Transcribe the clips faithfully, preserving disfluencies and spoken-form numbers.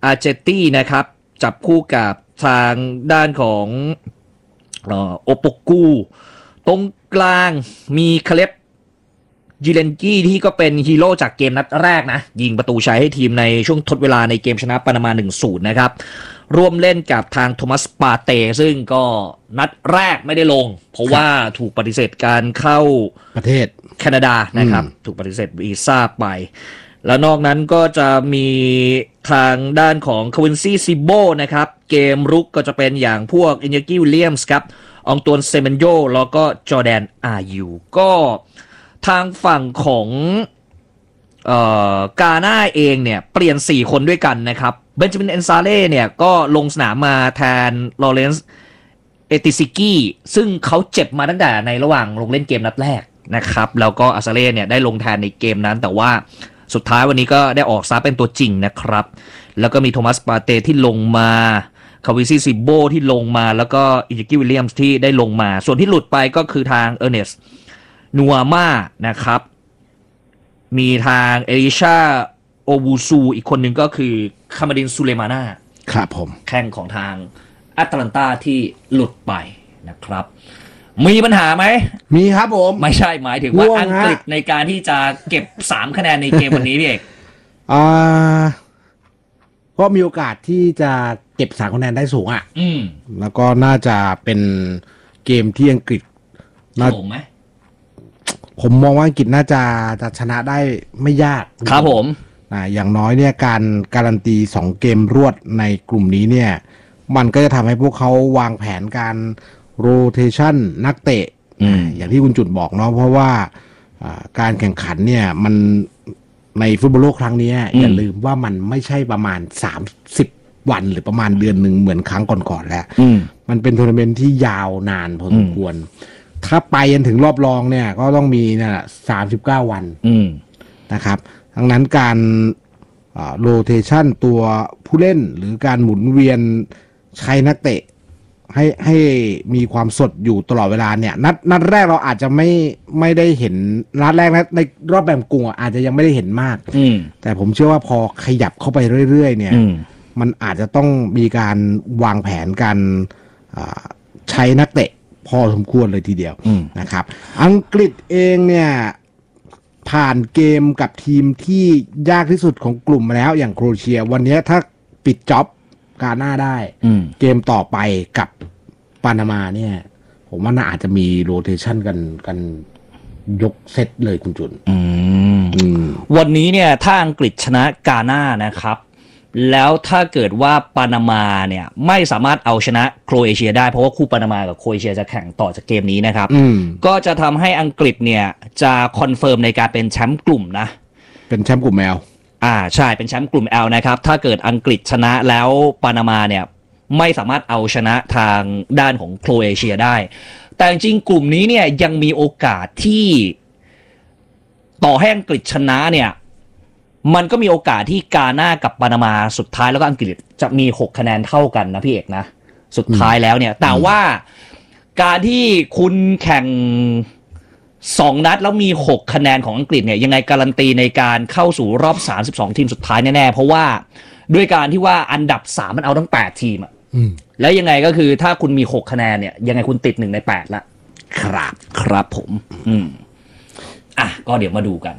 อาร์เจตี้นะครับจับคู่กับทางด้านของโอโปกูตรงกลางมีคาเลบจิเลนกี้ที่ก็เป็นฮีโร่จากเกมนัดแรกนะยิงประตูชัยให้ทีมในช่วงทดเวลาในเกมชนะปานามา หนึ่งศูนย์ นะครับร่วมเล่นกับทางโทมัสปาเต้ซึ่งก็นัดแรกไม่ได้ลงเพราะว่าถูกปฏิเสธการเข้าประเทศแคนาดานะครับถูกปฏิเสธวีซ่าไปแล้วนอกนั้นก็จะมีทางด้านของคาวินซี่ซิโบนะครับเกมรุกก็จะเป็นอย่างพวกอินเยกิวิลเลียมส์ครับอองตวนเซเมนโยแล้วก็จอร์แดนอายูก็ทางฝั่งของเอ่อกาน่าเองเนี่ยเปลี่ยนสี่คนด้วยกันนะครับเบนจามินเอนซาเล่เนี่ยก็ลงสนามมาแทนลอเรนซ์เอติซิกี้ซึ่งเขาเจ็บมาตั้งแต่ในระหว่างลงเล่นเกมนัดแรกนะครับแล้วก็อาซาเล่เนี่ยได้ลงแทนในเกมนั้นแต่ว่าสุดท้ายวันนี้ก็ได้ออกซะเป็นตัวจริงนะครับแล้วก็มีโทมัสปาเต้ที่ลงมาคาวิซิซิโบที่ลงมาแล้วก็อิจิกิวิลเลียมส์ที่ได้ลงมาส่วนที่หลุดไปก็คือทางเออร์เนสต์นัวม่านะครับมีทางเอลิชาโอบูซูอีกคนหนึ่งก็คือคามาดินซูเลมาน่าครับผมแข้งของทางแอตแลนตาที่หลุดไปนะครับมีปัญหาไหมมีครับผมไม่ใช่หมายถึงว่าอังกฤษในการที่จะเก็บสามคะแนนในเกมวันนี้พี่เอกอ่าก็มีโอกาสที่จะเก็บสามคะแนนได้สูงอ่ะอืมแล้วก็น่าจะเป็นเกมที่อังกฤษน่าถล่มไหมผมมองว่าอังกฤษน่าจะจะชนะได้ไม่ยากครับผมอ่าอย่างน้อยเนี่ยการการันตีสองเกมรวดในกลุ่มนี้เนี่ยมันก็จะทำให้พวกเขาวางแผนการโรเทชันนักเตะอ, อย่างที่คุณจุดบอกเนาะเพราะว่าการแข่งขันเนี่ยมันในฟุตบอลโลกครั้งนี้อย่าลืมว่ามันไม่ใช่ประมาณสามสิบวันหรือประมาณเดือนหนึ่งเหมือนครั้งก่อนๆแล้วมันเป็นทัวร์นาเมนต์ที่ยาวนานพอสมควรถ้าไปจนถึงรอบรองเนี่ยก็ต้องมีนะสามสิบเก้าวันนะครับดังนั้นการโรเทชันตัวผู้เล่นหรือการหมุนเวียนใช้นักเตะให้ให้มีความสดอยู่ตลอดเวลาเนี่ยนัดนัดแรกเราอาจจะไม่ไม่ได้เห็นนัดแรกนะในรอบแบ่งกลุ่มอาจจะยังไม่ได้เห็นมากแต่ผมเชื่อว่าพอขยับเข้าไปเรื่อยๆเนี่ยมันอาจจะต้องมีการวางแผนการใช้นักเตะพอสมควรเลยทีเดียวนะครับอังกฤษเองเนี่ยผ่านเกมกับทีมที่ยากที่สุดของกลุ่มมาแล้วอย่างโครเอเชียวันนี้ถ้าปิดจ็อบกาน่าได้เกมต่อไปกับปานามาเนี่ยผมว่าน่าอาจจะมีโรเทชันกันกันยกเซตเลยคุณจุนวันนี้เนี่ยถ้าอังกฤษชนะกาน่านะครับแล้วถ้าเกิดว่าปานามาเนี่ยไม่สามารถเอาชนะโครเอเชียได้เพราะว่าคู่ปานามากับโครเอเชียจะแข่งต่อจากเกมนี้นะครับก็จะทำให้อังกฤษเนี่ยจะคอนเฟิร์มในการเป็นแชมป์กลุ่มนะเป็นแชมป์กลุ่มแอลอ่าใช่เป็นแชมป์กลุ่ม L นะครับถ้าเกิดอังกฤษชนะแล้วปานามาเนี่ยไม่สามารถเอาชนะทางด้านของโครเอเชียได้แต่จริงกลุ่มนี้เนี่ยยังมีโอกาสที่ต่อให้อังกฤษชนะเนี่ยมันก็มีโอกาสที่กาน่ากับปานามาสุดท้ายแล้วก็อังกฤษจะมีหกคะแนนเท่ากันนะพี่เอกนะสุดท้ายแล้วเนี่ยแต่ว่าการที่คุณแข่งสองนัดแล้วมีหกคะแนนของอังกฤษเนี่ยยังไงการันตีในการเข้าสู่รอบสามสิบสองทีมสุดท้ายแน่ๆเพราะว่าด้วยการที่ว่าอันดับสามมันเอาทั้งแปดทีมอ่ะแล้วยังไงก็คือถ้าคุณมีหกคะแนนเนี่ยยังไงคุณติดหนึ่งในแปดละครับครับผมอืมอ่ะก็เดี๋ยวมาดูกัน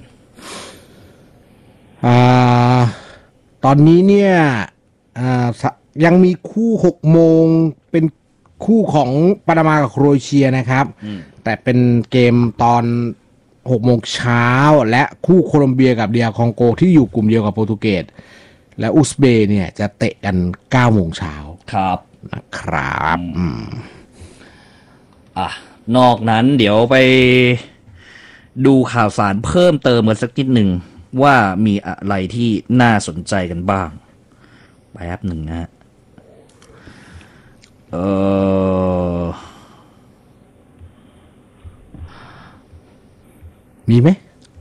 อ่าตอนนี้เนี่ยอ่ายังมีคู่หกโมงเป็นคู่ของปานามากับโครเอเชียนะครับแต่เป็นเกมตอนหกโมงเช้าและคู่โคลอมเบียกับเดียคองโกที่อยู่กลุ่มเดียวกับโปรตุเกสและอุซเบย์เนี่ยจะเตะกันเก้าโมงเช้าครับนะครับอืมอ่ะนอกนั้นเดี๋ยวไปดูข่าวสารเพิ่มเติมกันสักนิดหนึ่งว่ามีอะไรที่น่าสนใจกันบ้างแป๊บหนึ่งนะฮะเออมีไหม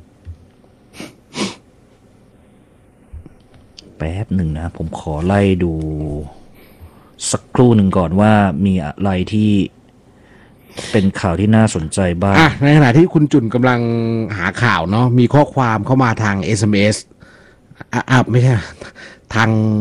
แป๊บหนึ่งนะผมขอไล่ดูสักครู่หนึ่งก่อนว่ามีอะไรที่เป็นข่าวที่น่าสนใจบ้างในขณะที่คุณจุนกำลังหาข่าวเนาะมีข้อความเข้ามาทาง เอส เอ็ม เอส อ่ะไม่ใช่ทาง